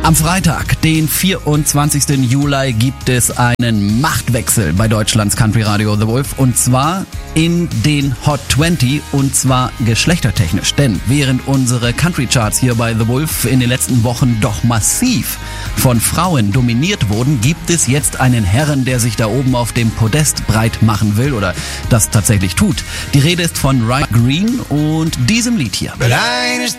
Am Freitag, den 24. Juli, gibt es einen Machtwechsel bei Deutschlands Country Radio The Wolf, und zwar in den Hot 20, und zwar geschlechtertechnisch. Denn während unsere Country Charts hier bei The Wolf in den letzten Wochen doch massiv von Frauen dominiert wurden, gibt es jetzt einen Herren, der sich da oben auf dem Podest breit machen will oder das tatsächlich tut. Die Rede ist von Ryan Green und diesem Lied hier.